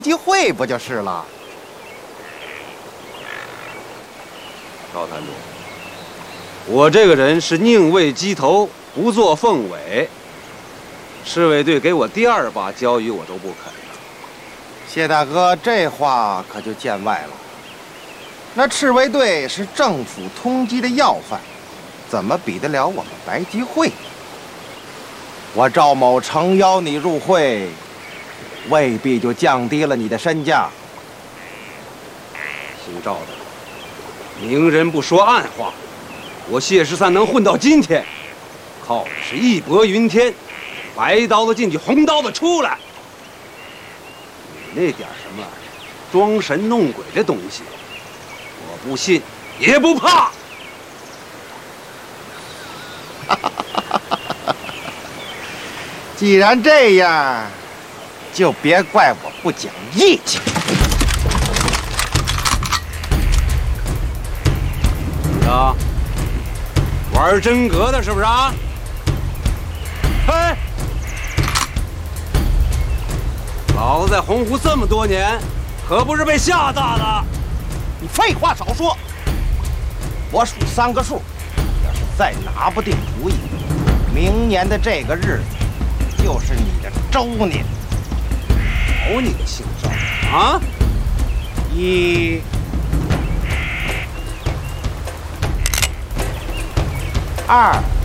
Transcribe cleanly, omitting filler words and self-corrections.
集会不就是了？ 高坛主，我这个人是宁为鸡头，不做凤尾。侍卫队给我第二把交椅，我都不肯。 谢大哥，这话可就见外了。那赤卫队是政府通缉的要犯，怎么比得了我们白集会？我赵某诚邀你入会，未必就降低了你的身价。 姓赵的，明人不说暗话。我谢13能混到今天，靠的是义薄云天，白刀子进去，红刀子出来。你那点什么装神弄鬼的东西，我不信也不怕。 既然这样，就别怪我不讲义气。 啊，玩真格的是不是啊？嘿，老子在洪湖这么多年，可不是被吓大的。 你废话少说，我数3个数，要是再拿不定主意，明年的这个日子就是你的周年。 好你个姓赵啊 ！1、2。